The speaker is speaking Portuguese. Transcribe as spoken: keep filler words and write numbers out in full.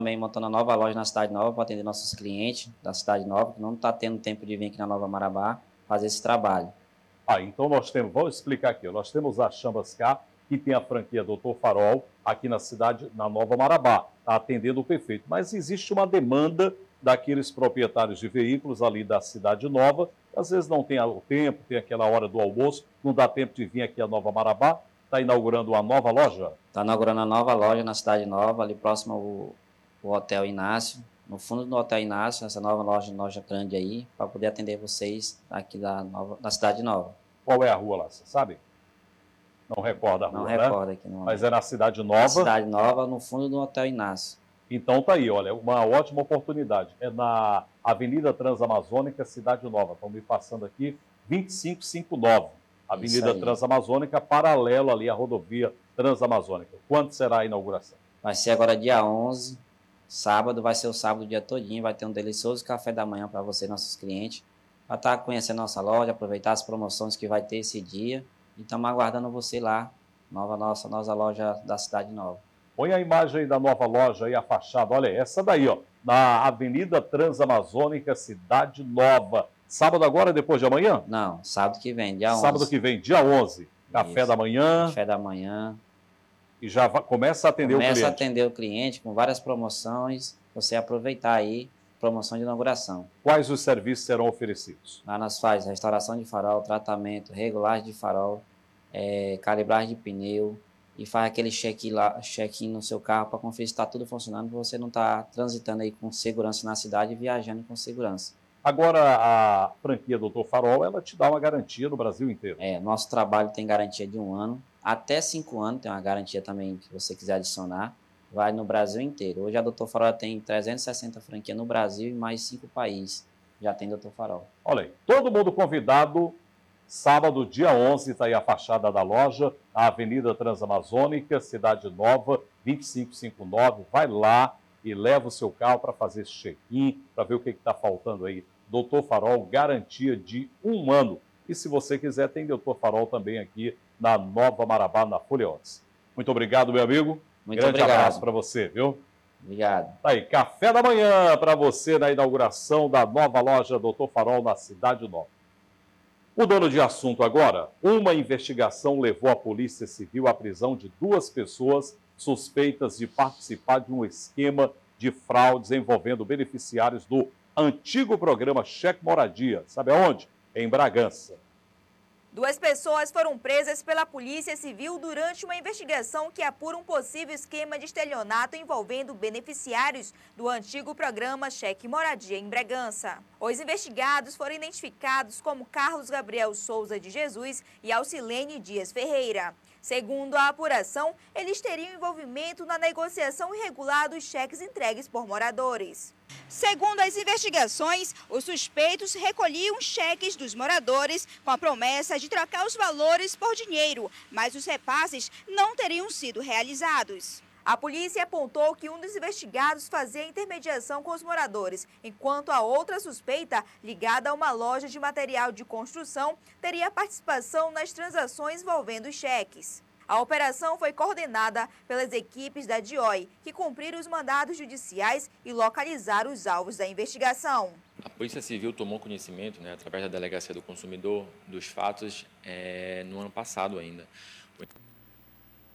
Também montando uma nova loja na Cidade Nova para atender nossos clientes da Cidade Nova, que não está tendo tempo de vir aqui na Nova Marabá fazer esse trabalho. Ah, então nós temos, vamos explicar aqui, nós temos a Chambascar, que tem a franquia doutor Farol, aqui na cidade, na Nova Marabá, está atendendo perfeito. Mas existe uma demanda daqueles proprietários de veículos ali da Cidade Nova, às vezes não tem o tempo, tem aquela hora do almoço, não dá tempo de vir aqui a Nova Marabá, está inaugurando uma nova loja? Está inaugurando uma nova loja na Cidade Nova, ali próximo ao, ao Hotel Inácio, no fundo do Hotel Inácio, essa nova loja, loja grande aí, para poder atender vocês aqui da, nova, da Cidade Nova. Qual é a rua lá, você sabe? Não recorda a rua, Não né? recordo aqui no Mas é na Cidade Nova. Na Cidade Nova, no fundo do Hotel Inácio. Então tá aí, olha, uma ótima oportunidade. É na Avenida Transamazônica, Cidade Nova. Estão me passando aqui, vinte e cinco cinquenta e nove. Avenida Transamazônica, paralelo ali à rodovia Transamazônica. Quando será a inauguração? Vai ser agora dia onze, sábado, vai ser o sábado o dia todinho, vai ter um delicioso café da manhã para você, nossos clientes, para estar tá conhecendo nossa loja, aproveitar as promoções que vai ter esse dia. E estamos aguardando você lá, nova, nossa, nossa loja da Cidade Nova. Põe a imagem aí da nova loja aí, a fachada. Olha, essa daí, ó, na Avenida Transamazônica, Cidade Nova. Sábado agora, depois de amanhã? Não, sábado que vem, dia onze. Sábado que vem, dia onze. Café Isso. da manhã. Café da manhã. E já vai, começa a atender começa o cliente. Começa a atender o cliente com várias promoções. Você aproveitar aí, promoção de inauguração. Quais os serviços serão oferecidos? Lá nós faz restauração de farol, tratamento, regulagem de farol, é, calibragem de pneu, e faz aquele check-in check no seu carro para conferir se está tudo funcionando, para você não estar tá transitando aí com segurança na cidade e viajando com segurança. Agora, a franquia doutor Farol, ela te dá uma garantia no Brasil inteiro. É, nosso trabalho tem garantia de um ano, até cinco anos, tem uma garantia também que você quiser adicionar, vai no Brasil inteiro. Hoje a doutor Farol tem trezentas e sessenta franquias no Brasil e mais cinco países já tem doutor Farol. Olha aí, todo mundo convidado. Sábado, dia onze, está aí a fachada da loja, a Avenida Transamazônica, Cidade Nova, vinte e cinco cinquenta e nove. Vai lá e leva o seu carro para fazer esse check-in, para ver o que está faltando aí. doutor Farol, garantia de um ano. E se você quiser, tem doutor Farol também aqui na Nova Marabá, na Folheotes. Muito obrigado, meu amigo. Muito Grande obrigado. abraço para você, viu? Obrigado. Tá aí, café da manhã para você na inauguração da nova loja doutor Farol na Cidade Nova. Mudando de assunto agora, uma investigação levou a Polícia Civil à prisão de duas pessoas suspeitas de participar de um esquema de fraudes envolvendo beneficiários do antigo programa Cheque Moradia. Sabe aonde? Em Bragança. Duas pessoas foram presas pela Polícia Civil durante uma investigação que apura um possível esquema de estelionato envolvendo beneficiários do antigo programa Cheque Moradia em Bragança. Os investigados foram identificados como Carlos Gabriel Souza de Jesus e Alcilene Dias Ferreira. Segundo a apuração, eles teriam envolvimento na negociação irregular dos cheques entregues por moradores. Segundo as investigações, os suspeitos recolhiam cheques dos moradores com a promessa de trocar os valores por dinheiro, mas os repasses não teriam sido realizados. A polícia apontou que um dos investigados fazia intermediação com os moradores, enquanto a outra suspeita, ligada a uma loja de material de construção, teria participação nas transações envolvendo os cheques. A operação foi coordenada pelas equipes da D I O I, que cumpriram os mandados judiciais e localizaram os alvos da investigação. A Polícia Civil tomou conhecimento, né, através da Delegacia do Consumidor, dos fatos é, no ano passado ainda.